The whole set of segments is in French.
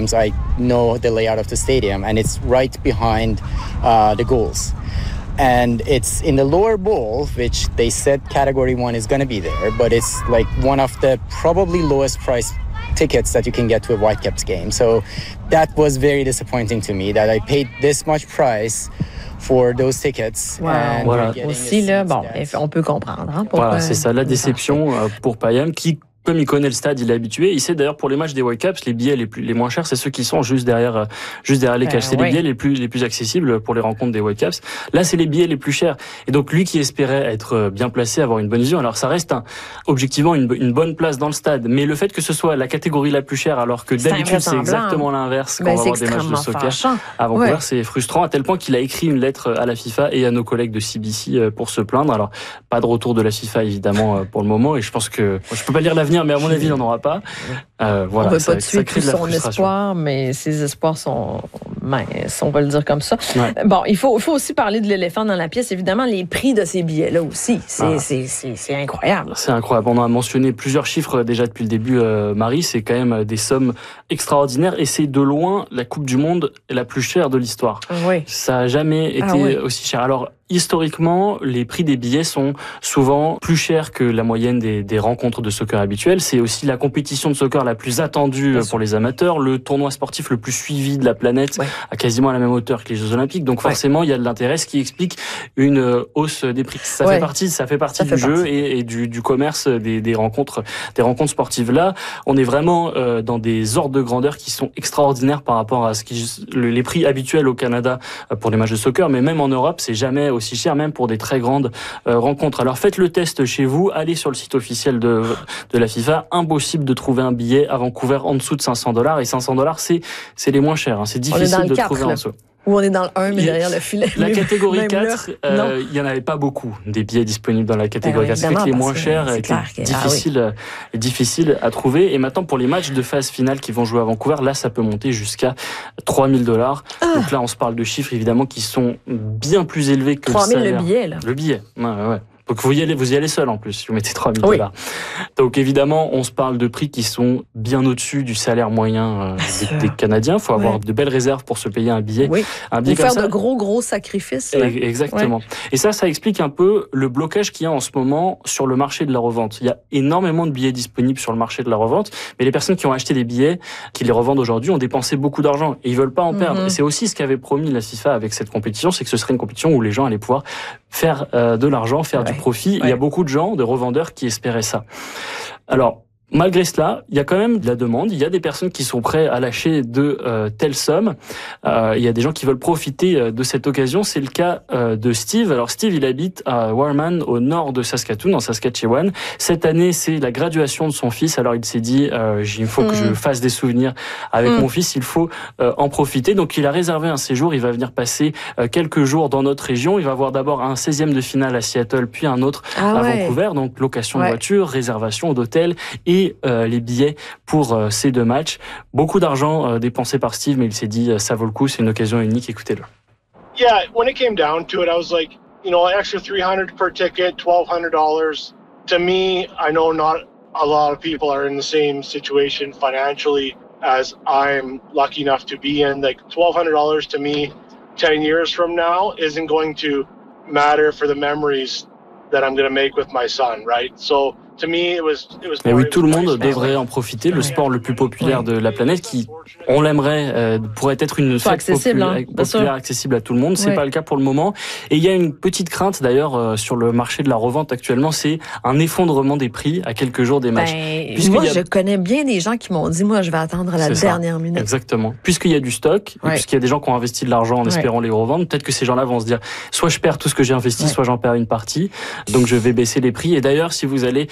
games, I know the layout of the stadium, and it's right behind the goals. And it's in the lower bowl, which they said Category 1 is going to be there, but it's like one of the probably lowest price tickets that you can get to a Whitecaps game. So that was very disappointing to me, that I paid this much price for those tickets. Wow. Voilà. Aussi, là, bon, on peut comprendre. Hein, voilà, c'est ça, la déception pour Payam, qui, comme il connaît le stade, il est habitué. Il sait d'ailleurs pour les matchs des Whitecaps, les billets les moins chers, c'est ceux qui sont juste derrière les cages. C'est les billets les plus accessibles pour les rencontres des Whitecaps. Là, c'est les billets les plus chers. Et donc lui qui espérait être bien placé, avoir une bonne vision. Alors ça reste objectivement une bonne place dans le stade, mais le fait que ce soit la catégorie la plus chère, alors que d'habitude c'est exactement l'inverse quand on va avoir des matchs de soccer à Vancouver, c'est frustrant à tel point qu'il a écrit une lettre à la FIFA et à nos collègues de CBC pour se plaindre. Alors pas de retour de la FIFA évidemment pour le moment, et je pense que je peux pas lire l'avenir, mais à mon avis, il n'en aura pas. Voilà, on ne veut pas tuer tout son espoir, mais ses espoirs sont minces, on va le dire comme ça. Ouais. Bon, il faut aussi parler de l'éléphant dans la pièce. Évidemment, les prix de ces billets-là aussi, c'est incroyable. C'est incroyable. On a mentionné plusieurs chiffres déjà depuis le début, Marie. C'est quand même des sommes extraordinaires, et c'est de loin la Coupe du Monde la plus chère de l'histoire. Oui. Ça n'a jamais été aussi cher. Alors, historiquement, les prix des billets sont souvent plus chers que la moyenne des rencontres de soccer habituelles. C'est aussi la compétition de soccer la plus attendue pour les amateurs, le tournoi sportif le plus suivi de la planète, à quasiment à la même hauteur que les Jeux Olympiques. Donc forcément, il y a de l'intérêt, ce qui explique une hausse des prix. Ça fait partie du jeu et du commerce des rencontres sportives. Là, on est vraiment dans des ordres de grandeur qui sont extraordinaires par rapport à les prix habituels au Canada pour les matchs de soccer, mais même en Europe, c'est jamais aussi cher, même pour des très grandes rencontres. Alors faites le test chez vous, allez sur le site officiel de la FIFA. Impossible de trouver un billet à Vancouver en dessous de $500, et $500 c'est les moins chers. C'est difficile de trouver en dessous. Ou on est dans le 1, mais derrière le filet. La catégorie 4, il n'y en avait pas beaucoup des billets disponibles dans la catégorie 4. Ça fait que les moins chers étaient difficiles à trouver. Et maintenant, pour les matchs de phase finale qui vont jouer à Vancouver, là, ça peut monter jusqu'à $3,000. Donc là, on se parle de chiffres, évidemment, qui sont bien plus élevés que 3 000 le salaire. Le billet, là. Le billet, ouais. Donc vous y allez seul en plus, si vous mettez $3,000. Donc évidemment, on se parle de prix qui sont bien au-dessus du salaire moyen des Canadiens. Il faut avoir de belles réserves pour se payer un billet. Oui. Un billet faire de gros sacrifices. Exactement. Et ça explique un peu le blocage qu'il y a en ce moment sur le marché de la revente. Il y a énormément de billets disponibles sur le marché de la revente, mais les personnes qui ont acheté des billets, qui les revendent aujourd'hui, ont dépensé beaucoup d'argent et ils veulent pas en perdre. Et c'est aussi ce qu'avait promis la FIFA avec cette compétition, c'est que ce serait une compétition où les gens allaient pouvoir faire de l'argent, faire du profit. Il y a beaucoup de gens, de revendeurs, qui espéraient ça. Alors, malgré cela, il y a quand même de la demande. Il y a des personnes qui sont prêtes à lâcher de telles sommes. Il y a des gens qui veulent profiter de cette occasion. C'est le cas de Steve. Alors Steve, il habite à Warman, au nord de Saskatoon, en Saskatchewan. Cette année, c'est la graduation de son fils. Alors il s'est dit, il faut que je fasse des souvenirs avec mon fils. Il faut en profiter. Donc il a réservé un séjour. Il va venir passer quelques jours dans notre région. Il va avoir d'abord un 16e de finale à Seattle, puis un autre à Vancouver. Donc location de voiture, réservation d'hôtel et les billets pour ces deux matchs. Beaucoup d'argent dépensé par Steve, mais il s'est dit ça vaut le coup, c'est une occasion unique, écoutez-le. Yeah, when it came down to it, I was like, an extra $300 per ticket, $1,200. To me, I know not a lot of people are in the same situation financially as I'm lucky enough to be in. Like $1,200 to me 10 years from now isn't going to matter for the memories that I'm going to make with my son, right? So to me, it was mais oui, tout le monde devrait en profiter. Le sport le plus populaire de la planète, qui, on l'aimerait, pourrait être une fête populaire, accessible à tout le monde. C'est pas le cas pour le moment. Et il y a une petite crainte, d'ailleurs, sur le marché de la revente actuellement, c'est un effondrement des prix à quelques jours des matchs. Moi, je connais bien des gens qui m'ont dit, moi, je vais attendre à la dernière minute. Exactement. Puisqu'il y a du stock, et puisqu'il y a des gens qui ont investi de l'argent en espérant les revendre, peut-être que ces gens-là vont se dire, soit je perds tout ce que j'ai investi, soit j'en perds une partie. Donc je vais baisser les prix. Et d'ailleurs, si vous allez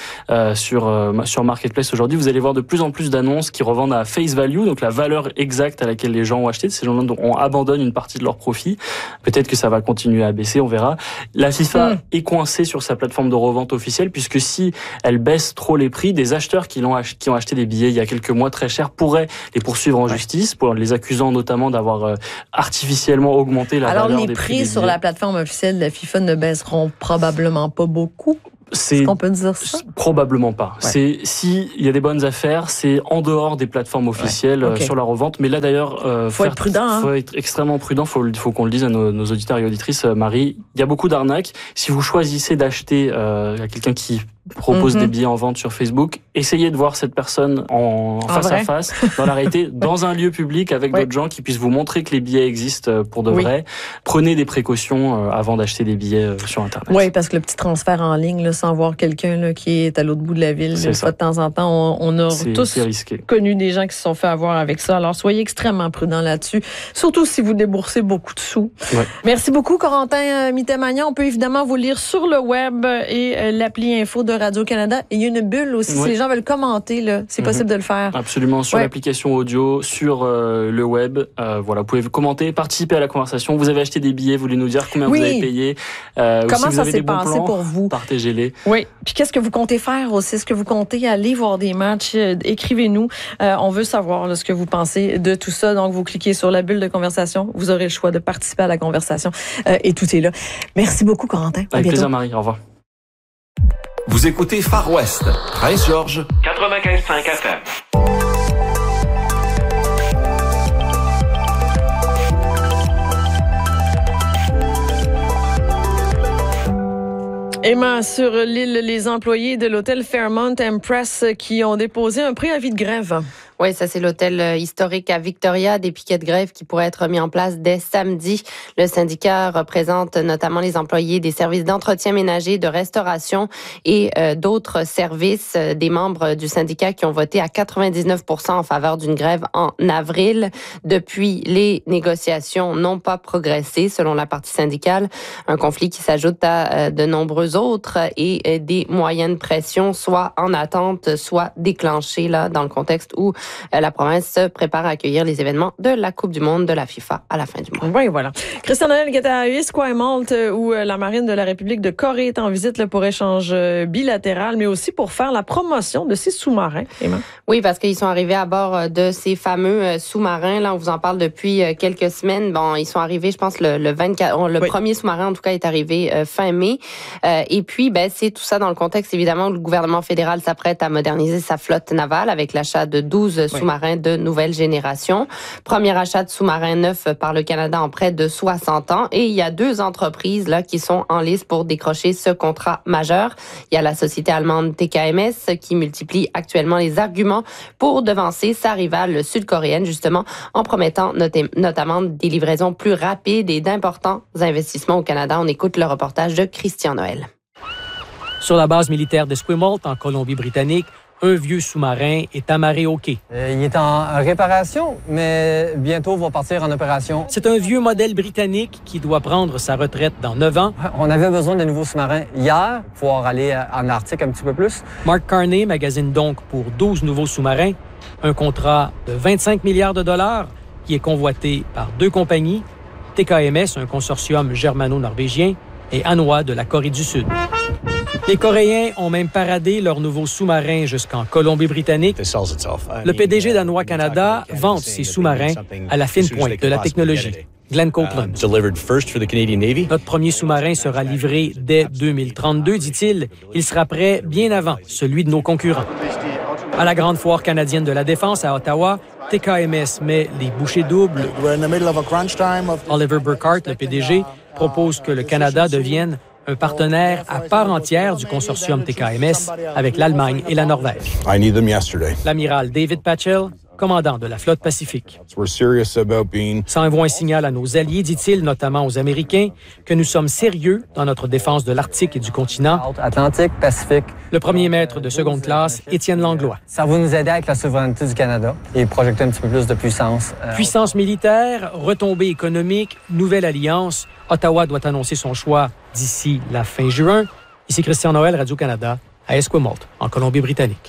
sur Marketplace aujourd'hui, vous allez voir de plus en plus d'annonces qui revendent à face value, donc la valeur exacte à laquelle les gens ont acheté. Ces gens-là abandonnent une partie de leur profit. Peut-être que ça va continuer à baisser, on verra. La FIFA est coincée sur sa plateforme de revente officielle, puisque si elle baisse trop les prix, des acheteurs qui ont acheté des billets il y a quelques mois très chers pourraient les poursuivre en justice, pour les accusant notamment d'avoir artificiellement augmenté la valeur des prix. Alors les prix sur la plateforme officielle de la FIFA ne baisseront probablement pas beaucoup. Est-ce qu'on peut dire ça? Probablement pas. Ouais. S'il y a des bonnes affaires, c'est en dehors des plateformes officielles sur la revente. Mais là d'ailleurs, faut être prudent. Faut être extrêmement prudent. Faut qu'on le dise à nos auditeurs et auditrices. Marie, il y a beaucoup d'arnaques. Si vous choisissez d'acheter à quelqu'un qui propose des billets en vente sur Facebook, essayez de voir cette personne en face à face, dans la réalité, dans un lieu public avec d'autres gens qui puissent vous montrer que les billets existent pour de vrai. Prenez des précautions avant d'acheter des billets sur Internet. Oui, parce que le petit transfert en ligne, là, sans voir quelqu'un là, qui est à l'autre bout de la ville, de temps en temps, on a tous connu des gens qui se sont fait avoir avec ça. Alors, soyez extrêmement prudents là-dessus, surtout si vous déboursez beaucoup de sous. Ouais. Merci beaucoup, Corentin Mittermagnon. On peut évidemment vous lire sur le web et l'appli info de Radio-Canada. Et il y a une bulle aussi, si les gens veulent commenter, là, c'est possible de le faire. Absolument, sur l'application audio, sur le web. Voilà, vous pouvez commenter, participer à la conversation. Vous avez acheté des billets, vous voulez nous dire combien vous avez payé. Comment si ça s'est passé pour vous? Partagez-les. Oui, puis qu'est-ce que vous comptez faire aussi? Est-ce que vous comptez aller voir des matchs? Écrivez-nous. On veut savoir là, ce que vous pensez de tout ça. Donc, vous cliquez sur la bulle de conversation. Vous aurez le choix de participer à la conversation. Et tout est là. Merci beaucoup, Corentin. Avec plaisir, Marie. Au revoir. Vous écoutez Far West, Prince George, 95.5 FM. Emma, sur l'île, les employés de l'hôtel Fairmont Empress qui ont déposé un préavis de grève. Oui, ça c'est l'hôtel historique à Victoria, des piquets de grève qui pourraient être mis en place dès samedi. Le syndicat représente notamment les employés des services d'entretien ménager, de restauration et d'autres services. Des membres du syndicat qui ont voté à 99% en faveur d'une grève en avril. Depuis, les négociations n'ont pas progressé selon la partie syndicale. Un conflit qui s'ajoute à de nombreux autres et des moyens de pression soit en attente, soit déclenchés là dans le contexte où la province se prépare à accueillir les événements de la Coupe du monde de la FIFA à la fin du mois. Oui, voilà. Christian Noël est à Esquimalt, où la marine de la République de Corée est en visite là, pour échange bilatéral, mais aussi pour faire la promotion de ces sous-marins. Emma. Oui, parce qu'ils sont arrivés à bord de ces fameux sous-marins. Là, on vous en parle depuis quelques semaines. Bon, ils sont arrivés, je pense, le 24. Le premier sous-marin, en tout cas, est arrivé fin mai. Et puis, c'est tout ça dans le contexte, évidemment, où le gouvernement fédéral s'apprête à moderniser sa flotte navale avec l'achat de 12 sous-marins de nouvelle génération. Premier achat de sous-marins neufs par le Canada en près de 60 ans. Et il y a 2 entreprises là qui sont en lice pour décrocher ce contrat majeur. Il y a la société allemande TKMS qui multiplie actuellement les arguments pour devancer sa rivale sud-coréenne, justement, en promettant notamment des livraisons plus rapides et d'importants investissements au Canada. On écoute le reportage de Christian Noël. Sur la base militaire d'Esquimalt, en Colombie-Britannique, un vieux sous-marin est amarré au quai. Il est en réparation, mais bientôt va partir en opération. C'est un vieux modèle britannique qui doit prendre sa retraite dans 9 ans. On avait besoin de nouveaux sous-marins hier, pour pouvoir aller en Arctique un petit peu plus. Mark Carney magasine donc pour 12 nouveaux sous-marins, un contrat de 25 milliards de dollars qui est convoité par 2 compagnies, TKMS, un consortium germano-norvégien, et Hanwha de la Corée du Sud. Les Coréens ont même paradé leur nouveau sous-marin jusqu'en Colombie-Britannique. Le PDG d'Hanwha Canada vante ses sous-marins à la fine pointe de la technologie. Glenn Copeland. Notre premier sous-marin sera livré dès 2032, dit-il. Il sera prêt bien avant celui de nos concurrents. À la Grande Foire canadienne de la Défense à Ottawa, TKMS met les bouchées doubles. Oliver Burkhart, le PDG, propose que le Canada devienne un partenaire à part entière du consortium TKMS avec l'Allemagne et la Norvège. L'amiral David Patchell, commandant de la flotte Pacifique. Ça envoie un signal à nos alliés, dit-il, notamment aux Américains, que nous sommes sérieux dans notre défense de l'Arctique et du continent. Atlantique, Pacifique. Le premier maître de seconde classe, Étienne Langlois. Ça va nous aider avec la souveraineté du Canada et projeter un petit peu plus de puissance. Puissance militaire, retombée économique, nouvelle alliance. Ottawa doit annoncer son choix d'ici la fin juin. Ici Christian Noël, Radio-Canada, à Esquimalt, en Colombie-Britannique.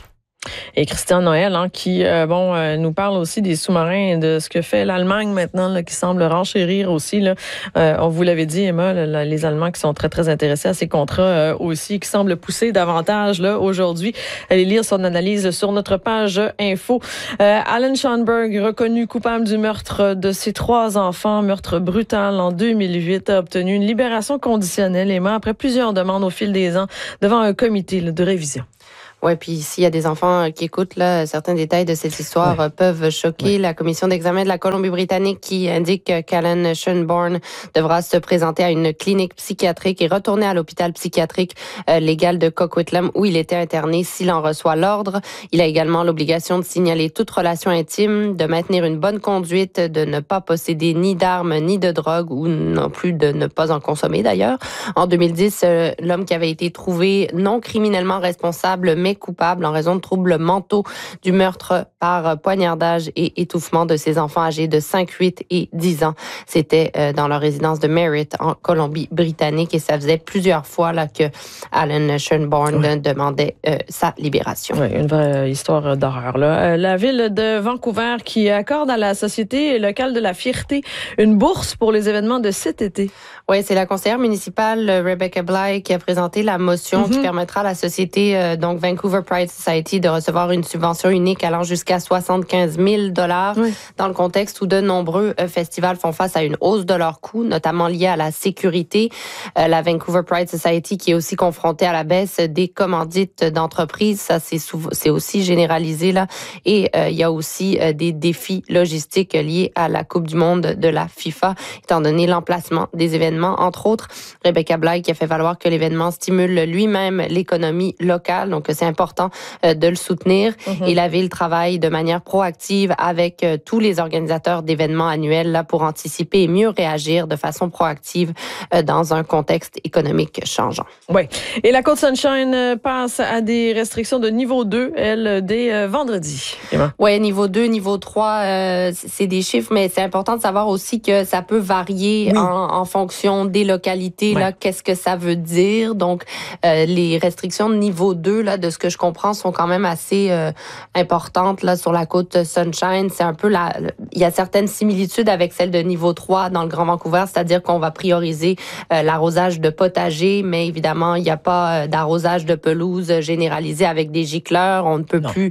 Et Christian Noël, qui nous parle aussi des sous-marins, de ce que fait l'Allemagne maintenant, là, qui semble renchérir aussi. Là. On vous l'avait dit, Emma, là, les Allemands qui sont très, très intéressés à ces contrats aussi, qui semblent pousser davantage là aujourd'hui. Allez lire son analyse sur notre page info. Alan Schoenberg, reconnu coupable du meurtre de ses 3 enfants, meurtre brutal en 2008, a obtenu une libération conditionnelle, Emma, après plusieurs demandes au fil des ans devant un comité de révision. Oui, puis s'il y a des enfants qui écoutent, là, certains détails de cette histoire peuvent choquer. La commission d'examen de la Colombie-Britannique qui indique qu'Alan Schoenborn devra se présenter à une clinique psychiatrique et retourner à l'hôpital psychiatrique légal de Coquitlam où il était interné s'il en reçoit l'ordre. Il a également l'obligation de signaler toute relation intime, de maintenir une bonne conduite, de ne pas posséder ni d'armes ni de drogue ou non plus de ne pas en consommer d'ailleurs. En 2010, l'homme qui avait été trouvé non criminellement responsable mais coupable en raison de troubles mentaux du meurtre par poignardage et étouffement de ses enfants âgés de 5, 8 et 10 ans. C'était dans leur résidence de Merritt en Colombie-Britannique et ça faisait plusieurs fois là que Alan Schoenborn demandait sa libération. Oui, une vraie histoire d'horreur. Là. La ville de Vancouver qui accorde à la Société locale de la fierté une bourse pour les événements de cet été. Oui, c'est la conseillère municipale Rebecca Bly qui a présenté la motion qui permettra à la Société, donc Vancouver Pride Society, de recevoir une subvention unique allant jusqu'à 75 000 $, dans le contexte où de nombreux festivals font face à une hausse de leurs coûts, notamment liée à la sécurité. La Vancouver Pride Society qui est aussi confrontée à la baisse des commandites d'entreprises, ça c'est aussi généralisé là. Et il y a aussi des défis logistiques liés à la Coupe du monde de la FIFA, étant donné l'emplacement des événements. Entre autres, Rebecca Bly qui a fait valoir que l'événement stimule lui-même l'économie locale, donc c'est important de le soutenir. Et la Ville travaille de manière proactive avec tous les organisateurs d'événements annuels là, pour anticiper et mieux réagir de façon proactive dans un contexte économique changeant. Oui. Et la Côte-Sunshine passe à des restrictions de niveau 2, elle, dès vendredi. Oui, niveau 2, niveau 3, c'est des chiffres, mais c'est important de savoir aussi que ça peut varier en fonction des localités. Là, qu'est-ce que ça veut dire? Donc, les restrictions de niveau 2, là, de ce que je comprends, sont quand même assez importantes là sur la côte Sunshine. C'est un peu il y a certaines similitudes avec celle de niveau 3 dans le Grand Vancouver, c'est-à-dire qu'on va prioriser l'arrosage de potagers, mais évidemment, il n'y a pas d'arrosage de pelouse généralisé avec des gicleurs. On ne peut plus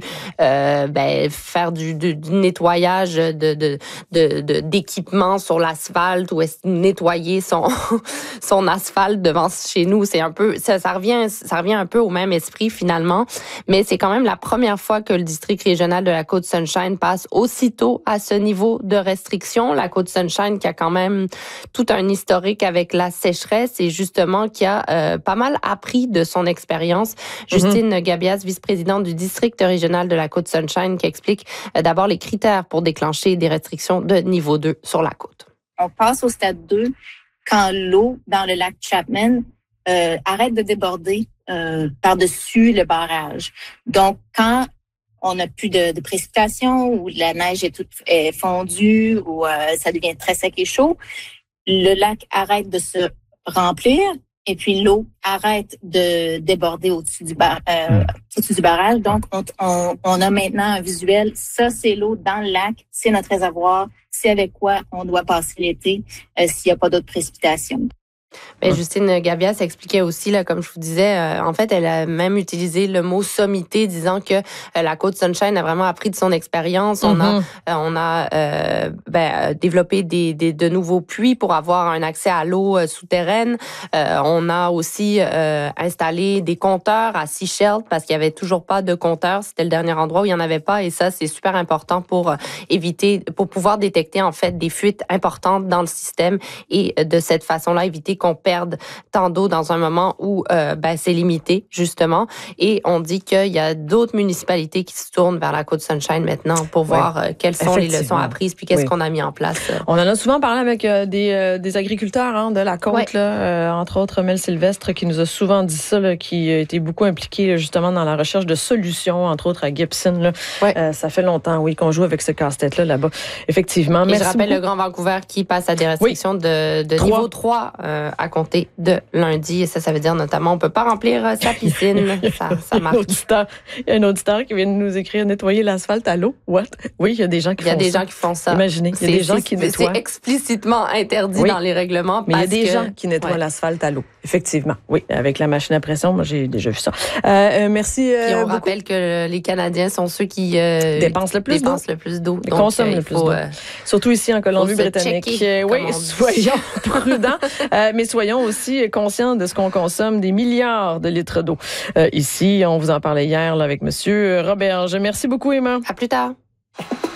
faire du nettoyage d'équipements sur l'asphalte ou nettoyer son asphalte devant chez nous. C'est un peu ça revient un peu au même esprit finalement, mais c'est quand même la première fois que le district régional de la côte Sunshine passe aussitôt à ce niveau de restriction. La côte Sunshine qui a quand même tout un historique avec la sécheresse et justement qui a pas mal appris de son expérience. Justine Gabias, vice-présidente du district régional de la côte Sunshine, qui explique d'abord les critères pour déclencher des restrictions de niveau 2 sur la côte. On passe au stade 2 quand l'eau dans le lac Chapman arrête de déborder par-dessus le barrage. Donc, quand on n'a plus de précipitations ou la neige est fondue ou ça devient très sec et chaud, le lac arrête de se remplir et puis l'eau arrête de déborder au-dessus du barrage. Donc, on a maintenant un visuel. Ça, c'est l'eau dans le lac. C'est notre réservoir. C'est avec quoi on doit passer l'été s'il n'y a pas d'autres précipitations. Mais Justine Gabias expliquait aussi, là, comme je vous disais, en fait, elle a même utilisé le mot sommité, disant que la côte Sunshine a vraiment appris de son expérience. On a développé de nouveaux puits pour avoir un accès à l'eau souterraine. On a aussi installé des compteurs à Seashell parce qu'il y avait toujours pas de compteurs. C'était le dernier endroit où il y en avait pas, et ça, c'est super important pour pouvoir détecter en fait des fuites importantes dans le système et de cette façon-là éviter qu'on perde tant d'eau dans un moment où c'est limité, justement. Et on dit qu'il y a d'autres municipalités qui se tournent vers la côte Sunshine maintenant pour voir quelles sont les leçons apprises puis qu'est-ce qu'on a mis en place. On en a souvent parlé avec des agriculteurs de la côte, là, entre autres Mel Sylvestre, qui nous a souvent dit ça, là, qui a été beaucoup impliqué justement dans la recherche de solutions, entre autres à Gibson. Là. Ça fait longtemps, qu'on joue avec ce casse-tête-là là-bas. Effectivement. Et je rappelle le Grand Vancouver qui passe à des restrictions de niveau 3 à compter de lundi. Et ça veut dire notamment, on peut pas remplir sa piscine. Ça marche. Il y a un auditeur qui vient de nous écrire nettoyer l'asphalte à l'eau. What? Oui, il y a des gens qui font ça. Il y a des gens qui font ça. Imaginez, il y a des gens qui nettoient. C'est explicitement interdit dans les règlements. Mais il y a des gens qui nettoient l'asphalte à l'eau. Effectivement. Oui, avec la machine à pression, moi, j'ai déjà vu ça. Merci. Puis on rappelle que les Canadiens sont ceux qui dépensent le plus d'eau. Ils consomment le plus d'eau. Surtout ici en Colombie-Britannique. Oui, soyons prudents, mais soyons aussi conscients de ce qu'on consomme, des milliards de litres d'eau. Ici, on vous en parlait hier là, avec Monsieur Roberge. Merci beaucoup, Emma. À plus tard.